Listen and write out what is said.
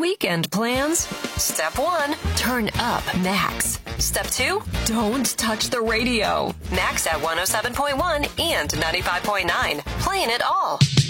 weekend plans? Step 1, turn up Max. Step 2, don't touch the radio. Max at 107.1 and 95.9, playing it all.